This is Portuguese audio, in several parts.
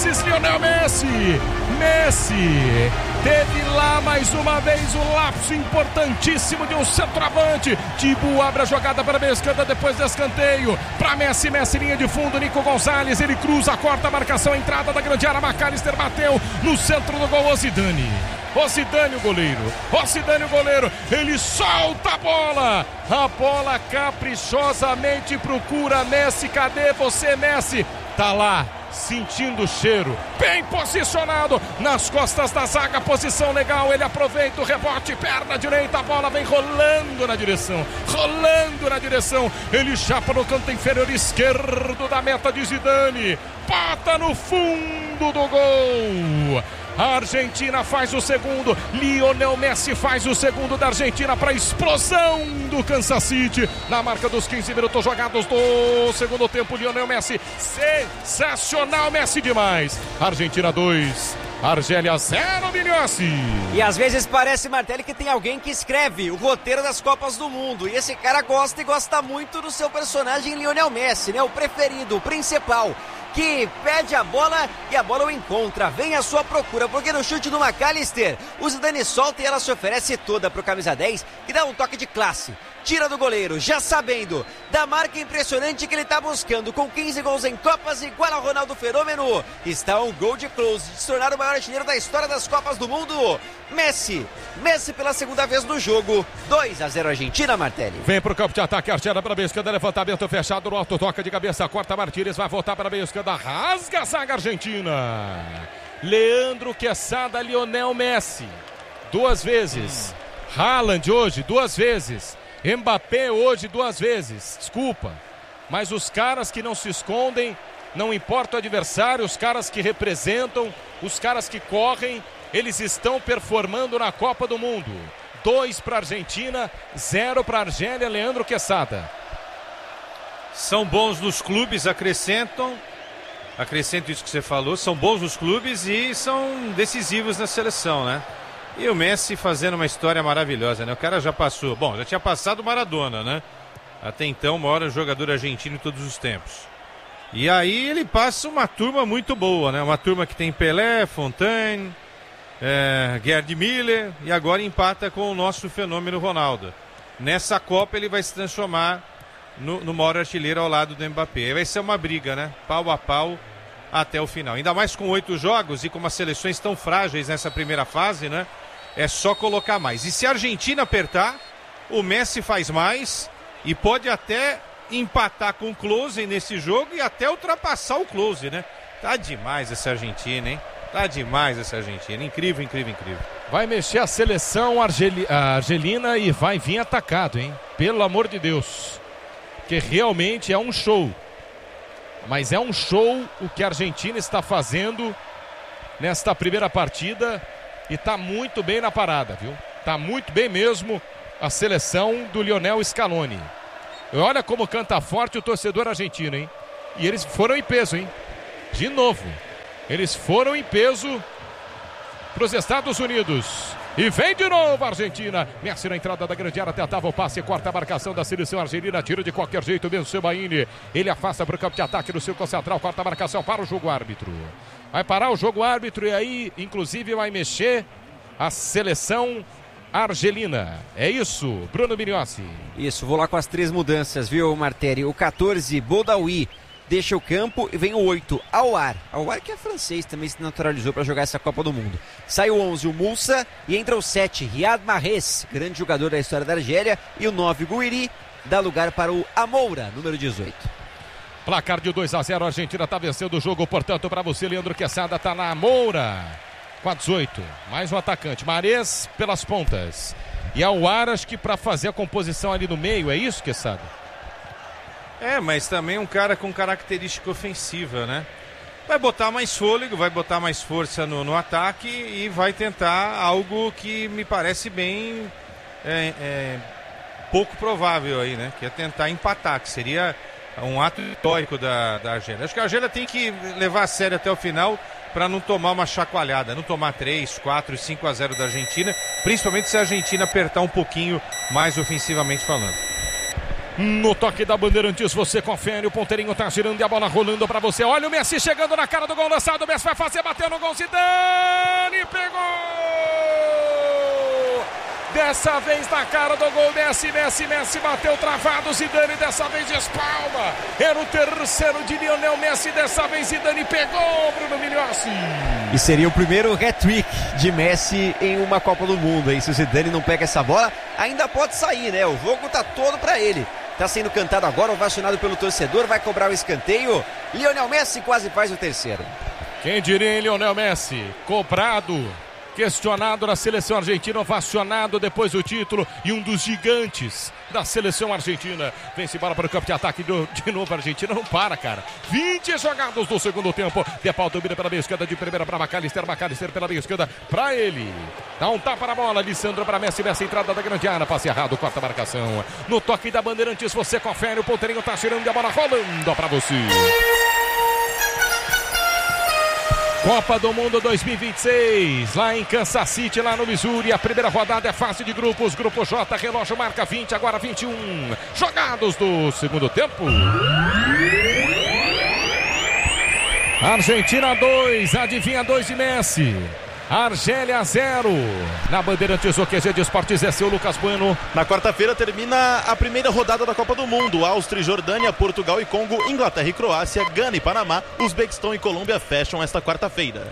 vezes Lionel Messi. Messi teve lá mais uma vez o lapso importantíssimo de um centroavante. Thibaut abre a jogada para a meia esquerda depois do escanteio. Para Messi, linha de fundo, Nico Gonzalez, ele cruza, corta a marcação, entrada da grande área, McAllister bateu no centro do gol, Zidane o goleiro, ele solta a bola caprichosamente procura Messi, cadê você, Messi? Tá lá, sentindo o cheiro, bem posicionado nas costas da zaga, posição legal, ele aproveita o rebote, perna direita, a bola vem rolando na direção, ele chapa no canto inferior esquerdo da meta de Zidane, bota no fundo do gol. A Argentina faz o segundo, Lionel Messi faz o segundo da Argentina para a explosão do Kansas City. Na marca dos 15 minutos jogados do segundo tempo, Lionel Messi, sensacional, Messi demais. Argentina 2, Argélia 0, Vinicius. E às vezes parece, Martelli, que tem alguém que escreve o roteiro das Copas do Mundo. E esse cara gosta muito do seu personagem Lionel Messi, né? O preferido, o principal, que pede a bola e a bola o encontra, vem à sua procura, porque no chute do McAllister, o Zidane solta e ela se oferece toda pro camisa 10, que dá um toque de classe. Tira do goleiro, já sabendo da marca impressionante que ele está buscando, com 15 gols em Copas, igual ao Ronaldo Fenômeno. Está um gol de close, de se tornar o maior artilheiro da história das Copas do Mundo. Messi pela segunda vez no jogo, 2-0 Argentina, Martelli. Vem pro campo de ataque, Argélia para a meia esquerda, levantamento fechado no alto, toca de cabeça, corta Martínez, vai voltar para a meia esquerda, rasga a zaga argentina. Leandro Quesada, Lionel Messi, 2 vezes. Haaland hoje, 2 vezes. Mbappé hoje 2 vezes, desculpa, mas os caras que não se escondem, não importa o adversário, os caras que representam, os caras que correm, eles estão performando na Copa do Mundo. 2 para a Argentina, 0 para a Argélia, Leandro Quesada. São bons nos clubes, acrescento isso que você falou, são bons nos clubes e são decisivos na seleção, né? E o Messi fazendo uma história maravilhosa, né? O cara já passou, já tinha passado o Maradona, né? Até então, o maior jogador argentino de todos os tempos. E aí ele passa uma turma muito boa, né? Uma turma que tem Pelé, Fontaine, Gerd Müller e agora empata com o nosso fenômeno Ronaldo. Nessa Copa ele vai se transformar no maior artilheiro ao lado do Mbappé. Vai ser uma briga, né? Pau a pau até o final. Ainda mais com 8 jogos e com as seleções tão frágeis nessa primeira fase, né? É só colocar mais. E se a Argentina apertar, o Messi faz mais e pode até empatar com o Klose nesse jogo e até ultrapassar o Klose, né? Tá demais essa Argentina, hein? Tá demais essa Argentina. Incrível, incrível, incrível. Vai mexer a seleção argelina e vai vir atacado, hein? Pelo amor de Deus. Porque realmente é um show. Mas é um show o que a Argentina está fazendo nesta primeira partida. E tá muito bem na parada, viu? Tá muito bem mesmo a seleção do Lionel Scaloni. Olha como canta forte o torcedor argentino, hein? E eles foram em peso, hein? De novo. Eles foram em peso para os Estados Unidos. E vem de novo a Argentina. Messi na entrada da grande área, tentava o passe, corta a marcação da seleção argelina, tira de qualquer jeito mesmo o Sebaini. Ele afasta para o campo de ataque no círculo central, corta a marcação para o jogo árbitro. Vai parar o jogo árbitro e aí, inclusive, vai mexer a seleção argelina. É isso, Bruno Mignozzi. Isso, vou lá com as 3 mudanças, viu, Martelli? O 14, Bodaoui, deixa o campo e vem o 8, Aouar. Aouar que é francês, também se naturalizou para jogar essa Copa do Mundo. Sai o 11, o Moussa, e entra o 7, Riyad Mahrez, grande jogador da história da Argélia, e o 9, Gouiri, dá lugar para o Amoura, número 18. Placar de 2-0, a Argentina está vencendo o jogo, portanto, para você, Leandro Quesada, está na Moura, com a 18. Mais um atacante, Mahrez pelas pontas. E Aouar, acho que para fazer a composição ali no meio, é isso, Quesada? Mas também um cara com característica ofensiva, né? Vai botar mais fôlego, vai botar mais força no ataque e vai tentar algo que me parece bem pouco provável aí, né? Que é tentar empatar, que seria um ato histórico da Argélia. Acho que a Argélia tem que levar a sério até o final para não tomar uma chacoalhada, não tomar 3, 4, 5-0 da Argentina, principalmente se a Argentina apertar um pouquinho mais ofensivamente falando. No toque da Bandeirantes, você confere, o ponteirinho tá girando e a bola rolando pra você. Olha o Messi chegando na cara do gol lançado, o Messi vai fazer, bateu no gol, Zidane, pegou! Dessa vez na cara do gol, Messi bateu travado, Zidane dessa vez espalma. Era o terceiro de Lionel Messi, dessa vez Zidane pegou, Bruno Migliozzi. E seria o primeiro hat-trick de Messi em uma Copa do Mundo, hein? Se o Zidane não pega essa bola, ainda pode sair, né? O jogo tá todo pra ele. Tá sendo cantado agora, ovacionado pelo torcedor, vai cobrar o escanteio. Lionel Messi quase faz o terceiro. Quem diria, hein, Lionel Messi? Cobrado, questionado na seleção argentina, ovacionado depois do título e um dos gigantes da seleção argentina. Vem-se embora para o campo de ataque de novo. A Argentina não para, cara. 20 jogados do segundo tempo. De Paul domina pela meia esquerda, de primeira para McAllister pela meia esquerda para ele. Dá um tapa na bola, Lissandro para Messi, entrada da grande área, passe errado, corta a marcação. No toque da Bandeirantes, você confere, o ponteirinho tá girando e a bola rolando para você. Copa do Mundo 2026, lá em Kansas City, lá no Missouri. A primeira rodada é fase de grupos. Grupo J, relógio marca 20, agora 21. Jogados do segundo tempo. Argentina 2, adivinha 2 de Messi. Argélia 0. Na Bandeirantes, o QG de Esportes é seu, Lucas Bueno. Na quarta-feira termina a primeira rodada da Copa do Mundo. Áustria e Jordânia, Portugal e Congo, Inglaterra e Croácia, Gana e Panamá, Uzbequistão e Colômbia fecham esta quarta-feira.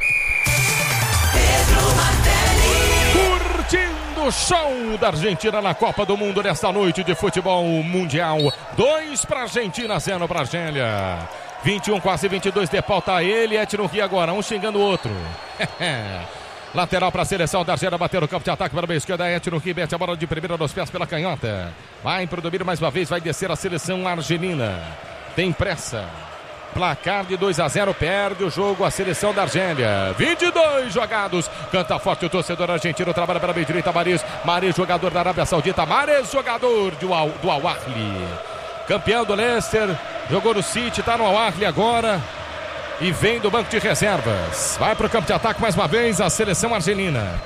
Curtindo o show da Argentina na Copa do Mundo nesta noite de futebol mundial. 2 para Argentina, 0 para Argélia. 21, quase 22, de Paul tá ele, Etno Ri agora, um xingando o outro. Lateral para a seleção da Argélia, bateu no campo de ataque para a meia esquerda, Etno Ri mete a bola de primeira nos pés pela canhota. Vai pro domínio mais uma vez, vai descer a seleção argelina. Tem pressa. Placar de 2-0, perde o jogo a seleção da Argélia. 22 jogados, canta forte o torcedor argentino, trabalha pela meia direita, Mahrez, jogador da Arábia Saudita, Mahrez, jogador do Al Ahly. Campeão do Leicester, jogou no City, tá no Al Ahly agora e vem do banco de reservas. Vai pro campo de ataque mais uma vez a seleção argelina.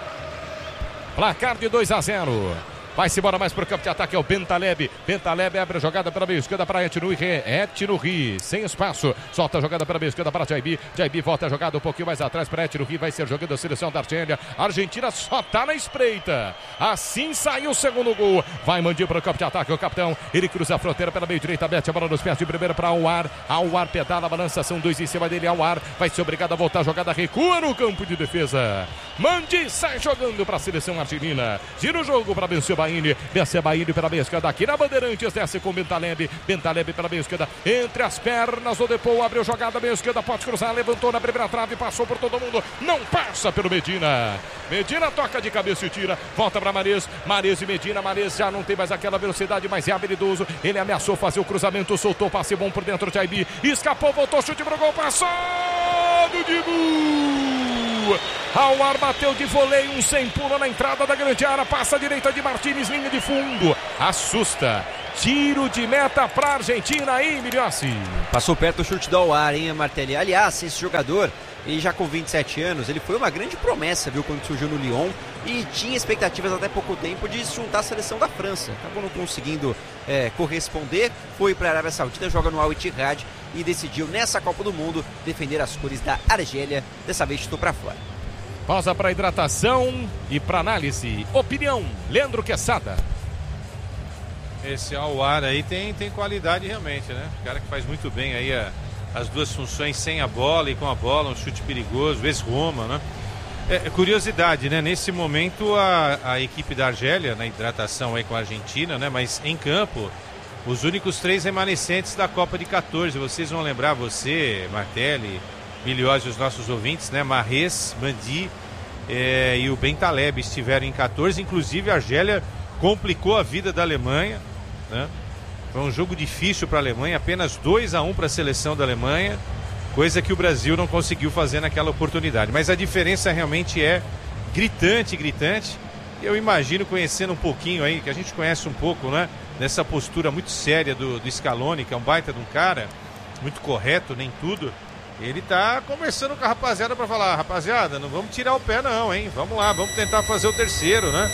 Placar de 2-0. Vai-se embora mais pro campo de ataque, é o Bentaleb. Bentaleb abre a jogada pela meia esquerda para Etno Ri, sem espaço. Solta a jogada pela meia esquerda para Jaibi. Jaibi volta a jogada um pouquinho mais atrás para Etno Ri. Vai ser jogando a seleção da Argélia. A Argentina só tá na espreita. Assim saiu o segundo gol. Vai Mandir para o campo de ataque, o capitão. Ele cruza a fronteira pela meia direita, mete a bola nos pés de primeira para Aouar. Aouar pedala, a balança, são 2 em cima dele. Aouar vai ser obrigado a voltar a jogada, recua no campo de defesa. Mandir sai jogando para a seleção argelina. Gira o jogo para Bensebaini pela meia esquerda, aqui na Bandeirantes, desce com Bentaleb pela meia esquerda, entre as pernas, o Depou abriu jogada, meia esquerda, pode cruzar, levantou na primeira trave, passou por todo mundo, não passa pelo Medina toca de cabeça e tira, volta para Mahrez e Medina, Mahrez já não tem mais aquela velocidade, mas é habilidoso, ele ameaçou fazer o cruzamento, soltou, passe bom por dentro, Jaibi, escapou, voltou, chute pro gol, passou do Dibu. Aouar bateu de voleio, um sem pulo na entrada da grande área, passa a direita de Martínez, linha de fundo, assusta. Tiro de meta para a Argentina aí, Migliozzi. Passou perto do chute do Aouar, hein, Martelli? Aliás, esse jogador, ele já com 27 anos, ele foi uma grande promessa, viu, quando surgiu no Lyon e tinha expectativas até pouco tempo de se juntar à seleção da França. Acabou não conseguindo corresponder, foi para a Arábia Saudita, joga no Al Ittihad e decidiu nessa Copa do Mundo defender as cores da Argélia, dessa vez chutou para fora. Pausa para hidratação e para análise. Opinião, Leandro Quesada. Esse Aouar aí tem qualidade realmente, né? O cara que faz muito bem aí as duas funções sem a bola e com a bola, um chute perigoso, ex-Roma, né? Curiosidade, né? Nesse momento a equipe da Argélia, na hidratação aí com a Argentina, né? Mas em campo, os únicos 3 remanescentes da Copa de 14. Vocês vão lembrar, você, Martelli, Migliozzi e os nossos ouvintes, né? Mahrez, Mandir e o Bentaleb estiveram em 14. Inclusive a Argélia complicou a vida da Alemanha, né? Foi um jogo difícil para a Alemanha, apenas 2-1 para a seleção da Alemanha, coisa que o Brasil não conseguiu fazer naquela oportunidade. Mas a diferença realmente é gritante. Eu imagino, conhecendo um pouquinho aí, que a gente conhece um pouco, né? Dessa postura muito séria do Scaloni, que é um baita de um cara, muito correto, nem tudo. Ele tá conversando com a rapaziada para falar, rapaziada, não vamos tirar o pé não, hein? Vamos lá, vamos tentar fazer o terceiro, né?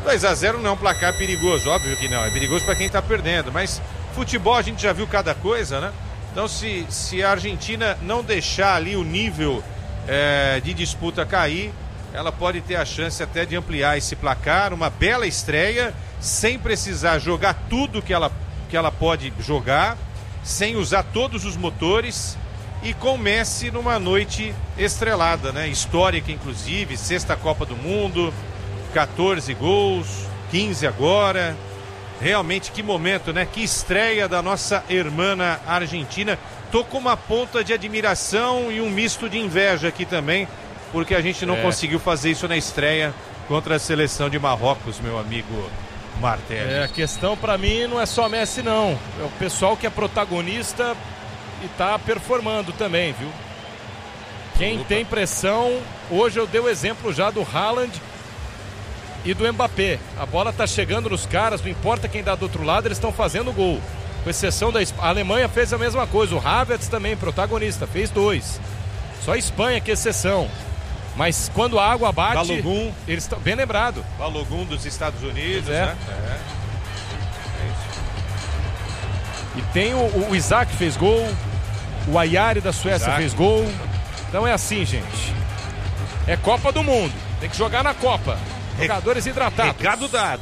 2-0 não é um placar perigoso, óbvio que não, é perigoso para quem tá perdendo, mas futebol a gente já viu cada coisa, né? Então se a Argentina não deixar ali o nível de disputa cair, ela pode ter a chance até de ampliar esse placar, uma bela estreia, sem precisar jogar tudo que ela pode jogar, sem usar todos os motores e com Messi numa noite estrelada, né? Histórica inclusive, 6ª Copa do Mundo, 14 gols, 15 agora. Realmente que momento, né? Que estreia da nossa irmã Argentina. Tô com uma ponta de admiração e um misto de inveja aqui também, porque a gente não conseguiu fazer isso na estreia contra a seleção de Marrocos, meu amigo Martelli. A questão pra mim não é só Messi não, é o pessoal que é protagonista e tá performando também, viu? Quem tem pressão, hoje eu dei o exemplo já do Haaland e do Mbappé. A bola tá chegando nos caras, não importa quem dá do outro lado, eles estão fazendo gol. Com exceção da Espanha. A Alemanha fez a mesma coisa, o Havertz também, protagonista, fez 2. Só a Espanha que exceção. Mas quando a água bate, Balogun, eles estão bem lembrados. Balogun dos Estados Unidos, né? E tem o Isaac fez gol, o Ayari da Suécia fez gol. Então é assim, gente. É Copa do Mundo, tem que jogar na Copa. Jogadores hidratados. Recado dado.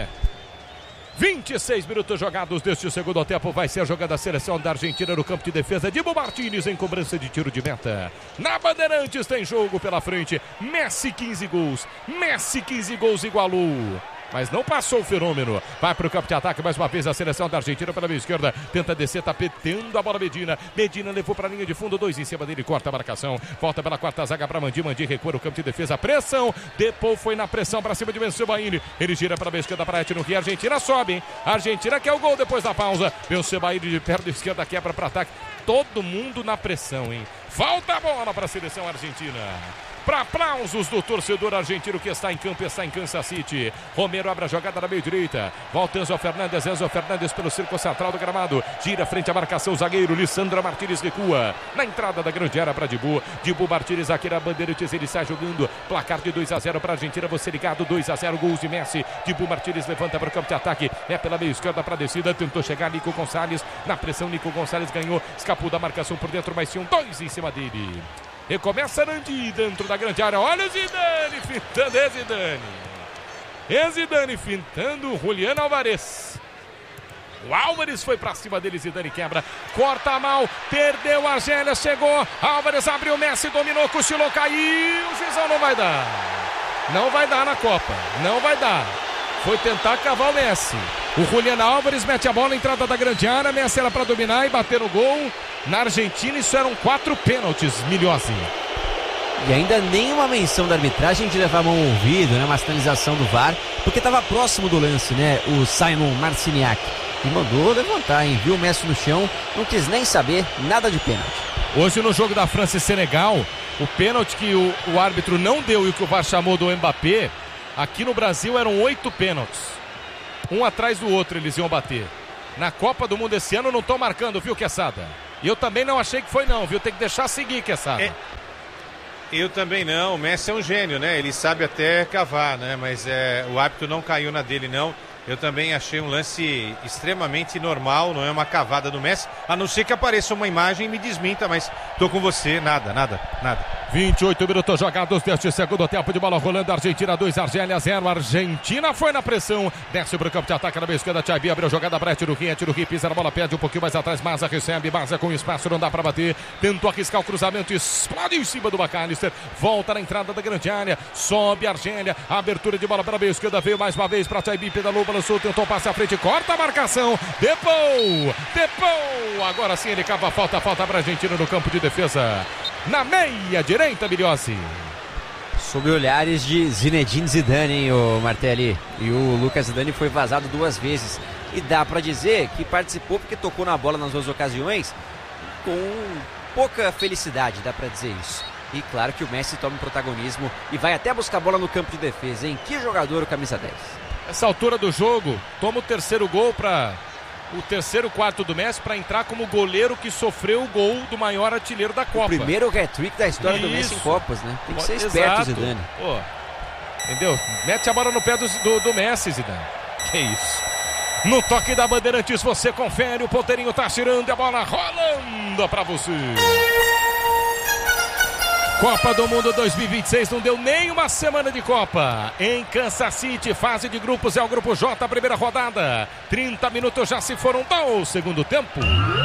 26 minutos jogados deste segundo tempo. Vai ser a jogada da seleção da Argentina no campo de defesa. Dibu Martínez em cobrança de tiro de meta. Na Bandeirantes tem jogo pela frente. Messi 15 gols. Messi 15 gols igualou. Mas não passou o fenômeno. Vai para o campo de ataque mais uma vez a seleção da Argentina pela meia esquerda. Tenta descer, tá petendo a bola Medina. Medina levou para a linha de fundo, 2 em cima dele, corta a marcação. Volta pela quarta zaga para Mandi. Mandi recua no campo de defesa. Pressão. Depou foi na pressão para cima de Bensebaini. Ele gira para a meia esquerda para Etno Rio. A Argentina sobe, hein? A Argentina quer o gol depois da pausa. Bensebaini de perna esquerda quebra para ataque. Todo mundo na pressão, hein? Falta a bola para a seleção argentina. Para aplausos do torcedor argentino que está em campo, está em Kansas City. Romero abre a jogada na meia direita. Volta Enzo Fernandes pelo círculo central do gramado. Gira frente à marcação, o zagueiro Lisandro Martínez recua. Na entrada da grande área para Dibu. Dibu Martínez aqui na Bandeirantes, ele sai jogando. Placar de 2-0 para a Argentina, você ligado, 2-0, gols de Messi. Dibu Martínez levanta para o campo de ataque. É pela meia esquerda para a descida, tentou chegar Nico Gonçalves. Na pressão, Nico Gonçalves ganhou. Escapou da marcação por dentro, mas tinham 2 em cima dele. Recomeça Nandi dentro da grande área. Olha o Zidane fintando. Zidane fintando o Julián Álvarez. O Álvarez foi pra cima dele. Zidane quebra. Corta mal. Perdeu a Argélia. Chegou. Álvarez abriu. Messi dominou. Cochilou. Caiu. O juizão não vai dar. Não vai dar na Copa. Não vai dar. Foi tentar cavar o Messi. O Julián Álvarez mete a bola na entrada da grande área. Messi era para dominar e bater no gol. Na Argentina isso eram 4 pênaltis, Milhozzi. E ainda nenhuma menção da arbitragem de levar a mão ao ouvido, né? Uma sinalização do VAR, porque estava próximo do lance, né? O Simon Marciniak. E mandou levantar, hein? Viu o Messi no chão, não quis nem saber nada de pênalti. Hoje no jogo da França e Senegal, o pênalti que o árbitro não deu e o que o VAR chamou do Mbappé, aqui no Brasil eram 8 pênaltis. Um atrás do outro eles iam bater. Na Copa do Mundo esse ano não estão marcando, viu, Quesada? E eu também não achei que foi não, viu? Tem que deixar seguir, Quesada. Eu também não. O Messi é um gênio, né? Ele sabe até cavar, né? Mas o árbitro não caiu na dele, não. Eu também achei um lance extremamente normal, não é uma cavada do Messi, a não ser que apareça uma imagem e me desminta, mas tô com você, nada. 28 minutos jogados deste segundo tempo de bola rolando, Argentina 2, Argélia 0, Argentina foi na pressão, desce para o campo de ataque na meia esquerda, Xavi abriu a jogada para Etno Rio, pisa na bola, perde um pouquinho mais atrás, Maza recebe, Maza com espaço, não dá para bater, tentou arriscar o cruzamento, explode em cima do McAllister, volta na entrada da grande área, sobe a Argélia, abertura de bola para a meia esquerda, veio mais uma vez para Xavi, pedalou, balançou, tentou passe à frente, corta a marcação, Depou, agora sim ele cava a falta para a Argentina no campo de defesa, na meia direita, Milhozzi. Sob olhares de Zinedine Zidane, hein, o Martelli. E o Lucas Zidane foi vazado 2 vezes. E dá pra dizer que participou porque tocou na bola nas 2 ocasiões com pouca felicidade, dá pra dizer isso. E claro que o Messi toma o protagonismo e vai até buscar a bola no campo de defesa, hein? Que jogador o camisa 10. Essa altura do jogo, toma o terceiro gol para o terceiro quarto do Messi para entrar como goleiro que sofreu o gol do maior artilheiro da Copa. O primeiro hat-trick da história do Messi em Copas, né? Tem que ser esperto, Zidane. Entendeu? Mete a bola no pé do Messi, Zidane. Que isso. No toque da Bandeirantes você confere, o ponteirinho tá tirando a bola rolando pra você. Copa do Mundo 2026, não deu nem uma semana de Copa. Em Kansas City, fase de grupos, é o grupo J, primeira rodada. 30 minutos já se foram do segundo tempo.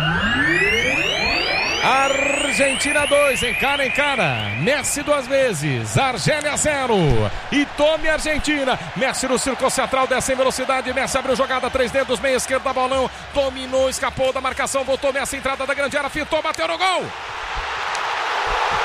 Argentina 2, encara. Messi 2 vezes, Argélia 0. E tome Argentina. Messi no círculo central, desce em velocidade. Messi abriu jogada, 3 dedos, meia esquerda, bolão. Dominou, escapou da marcação, voltou Messi, entrada da grande área, fitou, bateu no gol.